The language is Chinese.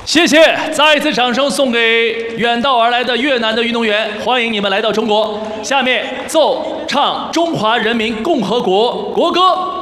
谢谢，再一次掌声送给远道而来的越南的运动员，欢迎你们来到中国。下面奏唱中华人民共和国国歌。